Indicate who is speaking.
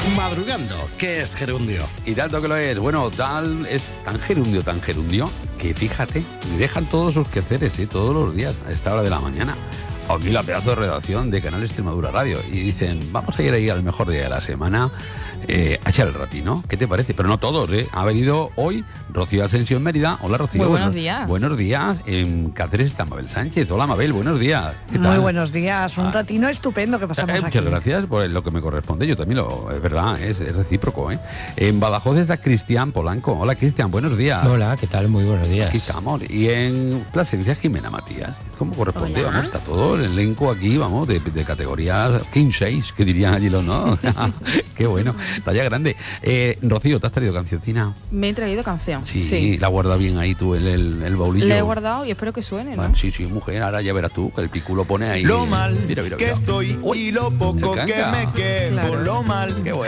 Speaker 1: Madrugando, que es gerundio.
Speaker 2: Y tanto que lo es. Bueno, es tan gerundio, que fíjate, me dejan todos sus quehaceres, todos los días, a esta hora de la mañana. Aquí la pedazo de redacción de Canal Extremadura Radio. Y dicen, vamos a ir ahí al mejor día de la semana a echar el ratino. ¿Qué te parece? Pero no todos, Ha venido hoy Rocío Asensio en Mérida. Hola, Rocío.
Speaker 3: Muy buenos días.
Speaker 2: Buenos días. En Cáceres está Mabel Sánchez. Hola, Mabel, buenos días. ¿Qué tal?
Speaker 4: Muy buenos días. Un ratino estupendo que pasamos aquí.
Speaker 2: Muchas gracias por lo que me corresponde. Yo también es verdad, es recíproco, En Badajoz está Cristian Polanco. Hola, Cristian, buenos días.
Speaker 5: Hola, ¿qué tal? Muy buenos días.
Speaker 2: Aquí estamos. Y en Plasencia, Jimena Matías. ¿Cómo corresponde?
Speaker 3: Hola.
Speaker 2: Vamos, está todo el elenco aquí, vamos, de categorías King 6, que dirían allí los, ¿no? Qué bueno, talla grande. Rocío, ¿te has traído cancioncina?
Speaker 3: Me he traído canción.
Speaker 2: Sí, la guarda bien ahí tú el baulillo.
Speaker 3: La he guardado y espero que suene, ¿no?
Speaker 2: Bueno, sí, mujer, ahora ya verás tú, que el pico lo pone ahí.
Speaker 6: Lo mal
Speaker 2: mira.
Speaker 6: que estoy y lo poco que me quejo,
Speaker 3: Claro.
Speaker 6: lo mal
Speaker 2: Qué bueno.